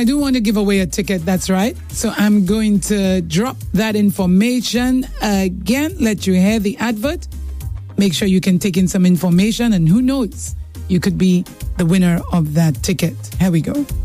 I do want to give away a ticket, that's right. So I'm going to drop that information again, let you hear the advert. Make sure you can take in some information, and who knows, you could be the winner of that ticket. Here we go.